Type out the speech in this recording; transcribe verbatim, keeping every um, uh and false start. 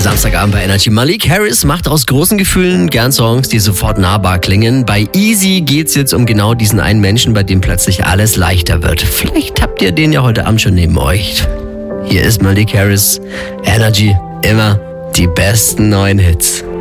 Samstagabend bei Energy. Malik Harris macht aus großen Gefühlen gern Songs, die sofort nahbar klingen. Bei Easy geht's jetzt um genau diesen einen Menschen, bei dem plötzlich alles leichter wird. Vielleicht habt ihr den ja heute Abend schon neben euch. Hier ist Malik Harris. Energy, immer die besten neuen Hits.